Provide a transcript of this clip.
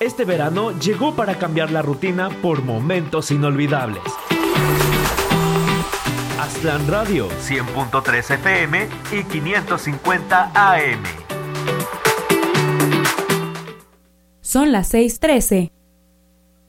Este verano llegó para cambiar la rutina por momentos inolvidables. Aztlán Radio, 100.3 FM y 550 AM. Son las 6:13.